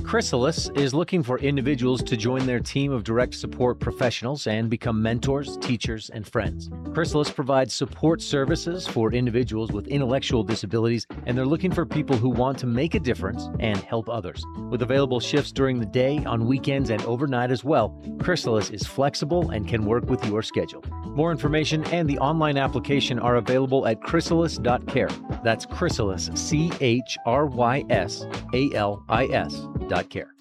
Chrysalis is looking for individuals to join their team of direct support professionals and become mentors, teachers, and friends. Chrysalis provides support services for individuals with intellectual disabilities, and they're looking for people who want to make a difference and help others. With available shifts during the day, on weekends, and overnight as well, Chrysalis is flexible and can work with your schedule. More information and the online application are available at chrysalis.care. That's Chrysalis, ChrysAlis.care.